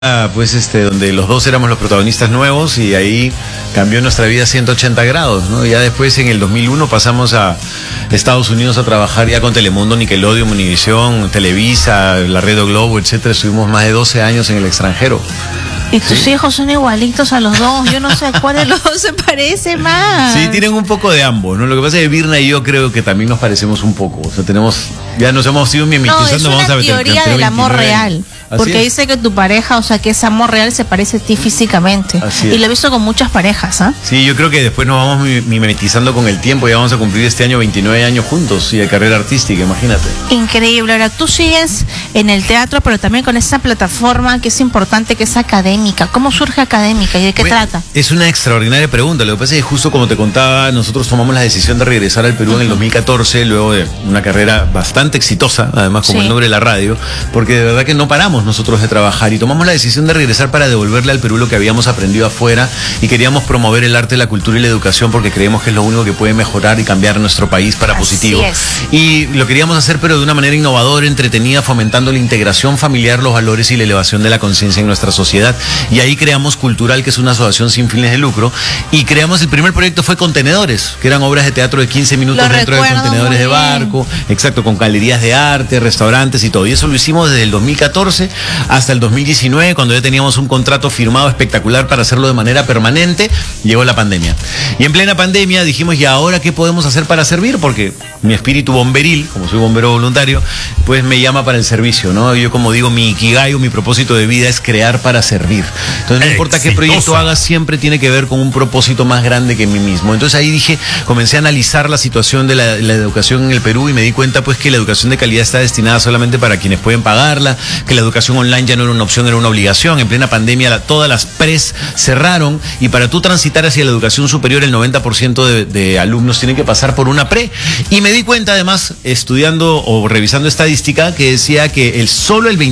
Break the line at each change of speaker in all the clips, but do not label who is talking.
Pues donde los dos éramos los protagonistas nuevos y ahí cambió nuestra vida 180 grados, ¿no? Ya después en el 2001 pasamos a Estados Unidos a trabajar ya con Telemundo, Nickelodeon, Univisión, Televisa, la Radio Globo, etcétera. Estuvimos más de 12 años en el extranjero.
Y tus hijos son igualitos a los dos. Yo no sé cuál de los dos se parece más.
Sí, tienen un poco de ambos, ¿no? Lo que pasa es que Virna y yo creo que también nos parecemos un poco. O sea, ya nos hemos ido mimetizando.
No, es una teoría del amor real. Porque dice que tu pareja, o sea, que ese amor real se parece a ti físicamente.
Así es.
Y lo he visto con muchas parejas, ¿ah?
Sí, yo creo que después nos vamos mimetizando con el tiempo. Ya vamos a cumplir este año 29 años juntos y de carrera artística, imagínate.
Increíble. Ahora, tú sigues en el teatro, pero también con esa plataforma que es importante, que es académica. ¿Cómo surge académica y de qué trata?
Es una extraordinaria pregunta. Lo que pasa es que justo como te contaba, nosotros tomamos la decisión de regresar al Perú en el 2014, luego de una carrera bastante exitosa, además como el nombre de la radio, porque de verdad que no paramos nosotros de trabajar y tomamos la decisión de regresar para devolverle al Perú lo que habíamos aprendido afuera y queríamos promover el arte, la cultura y la educación porque creemos que es lo único que puede mejorar y cambiar nuestro país para positivo. Y lo queríamos hacer pero de una manera innovadora, entretenida, fomentando la integración familiar, los valores y la elevación de la conciencia en nuestra sociedad. Y ahí creamos Cultural, que es una asociación sin fines de lucro, y creamos, el primer proyecto fue Contenedores, que eran obras de teatro de 15 minutos dentro de contenedores de barco, exacto, con galerías de arte, restaurantes y todo. Y eso lo hicimos desde el 2014 hasta el 2019, cuando ya teníamos un contrato firmado espectacular para hacerlo de manera permanente. Llegó la pandemia. Y en plena pandemia dijimos, ¿y ahora qué podemos hacer para servir? Porque mi espíritu bomberil, como soy bombero voluntario, pues me llama para el servicio, ¿no? Yo, como digo, mi ikigai o mi propósito de vida es crear para servir. Entonces, no importa qué proyecto haga, siempre tiene que ver con un propósito más grande que mí mismo. Entonces ahí comencé a analizar la situación de la educación en el Perú y me di cuenta pues que la educación de calidad está destinada solamente para quienes pueden pagarla, que la educación online ya no era una opción, era una obligación. En plena pandemia todas las pres cerraron y para tú transitar hacia la educación superior el 90% de alumnos tienen que pasar por una pre. Y me di cuenta además, estudiando o revisando estadística, que decía que solo el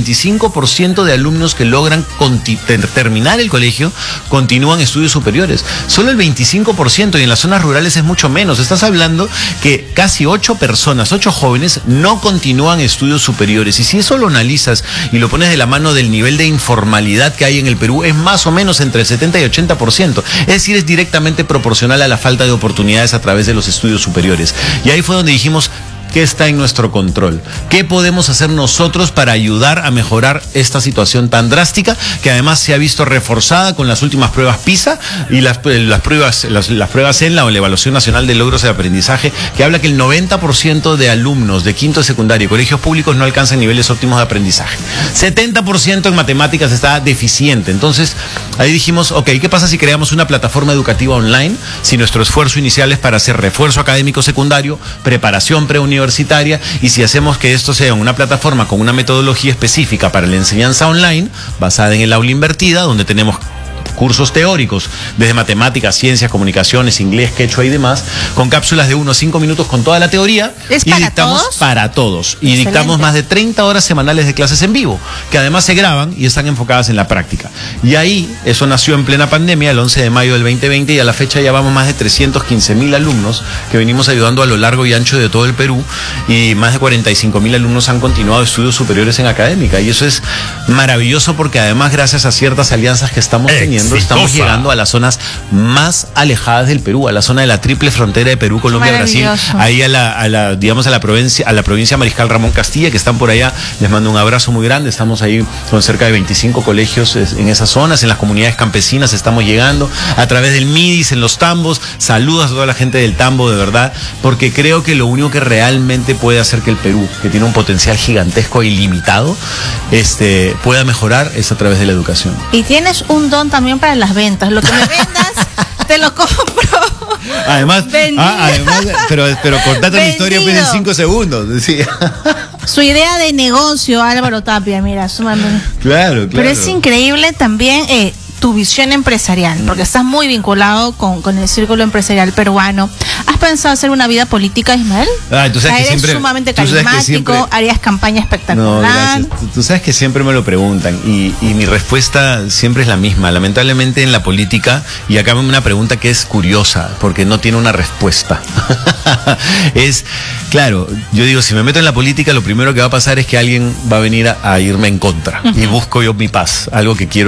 25% de alumnos que logran terminar el colegio continúan estudios superiores. Solo el 25%, y en las zonas rurales es mucho menos. Estás hablando que casi 8 jóvenes no continúan estudios superiores. Y si eso lo analizas y lo pones de la mano del nivel de informalidad que hay en el Perú, es más o menos entre el 70 y 80%. Es decir, es directamente proporcional a la falta de oportunidades a través de los estudios superiores. Y ahí fue donde dijimos, ¿qué está en nuestro control? ¿Qué podemos hacer nosotros para ayudar a mejorar esta situación tan drástica que además se ha visto reforzada con las últimas pruebas PISA y las pruebas ENLA o la Evaluación Nacional de Logros de Aprendizaje, que habla que el 90% de alumnos de quinto de secundaria y colegios públicos no alcanzan niveles óptimos de aprendizaje. 70% en matemáticas está deficiente. Entonces, ahí dijimos, ok, ¿qué pasa si creamos una plataforma educativa online? Si nuestro esfuerzo inicial es para hacer refuerzo académico secundario, preparación preuniversitaria, y si hacemos que esto sea una plataforma con una metodología específica para la enseñanza online, basada en el aula invertida, donde tenemos cursos teóricos, desde matemáticas, ciencias, comunicaciones, inglés, quechua y demás, con cápsulas de 1 a 5 minutos con toda la teoría.
¿Es
y
para
dictamos
todos?
Para todos. Y
Excelente.
dictamos más de 30 horas semanales de clases en vivo, que además se graban y están enfocadas en la práctica. Y ahí, eso nació en plena pandemia, el 11 de mayo del 2020, y a la fecha ya vamos más de 315.000 alumnos que venimos ayudando a lo largo y ancho de todo el Perú, y más de 45.000 alumnos han continuado estudios superiores en académica. Y eso es maravilloso porque además, gracias a ciertas alianzas que estamos teniendo, estamos llegando a las zonas más alejadas del Perú, a la zona de la triple frontera de Perú, Colombia, Brasil, ahí a la provincia Mariscal Ramón Castilla, que están por allá. Les mando un abrazo muy grande. Estamos ahí con cerca de 25 colegios en esas zonas, en las comunidades campesinas estamos llegando, a través del MIDIS, en los tambos. Saludos a toda la gente del tambo, de verdad, porque creo que lo único que realmente puede hacer que el Perú, que tiene un potencial gigantesco e ilimitado, pueda mejorar es a través de la educación.
Y tienes un don también para las ventas. Lo que me vendas, te lo compro.
Además, pero contate una historia pues, en 5 segundos. Sí.
Su idea de negocio, Álvaro Tapia, mira, sumamente.
Claro.
Pero es increíble también tu visión empresarial, porque estás muy vinculado con el círculo empresarial peruano. ¿Has pensado hacer una vida política, Ismael?
Tú sabes que
eres
siempre,
sumamente carismático, harías campaña espectacular.
No, gracias. Tú sabes que siempre me lo preguntan y mi respuesta siempre es la misma. Lamentablemente en la política, y acá me una pregunta que es curiosa, porque no tiene una respuesta. Es, claro, yo digo, si me meto en la política, lo primero que va a pasar es que alguien va a venir a irme en contra. Y busco yo mi paz, algo que quiero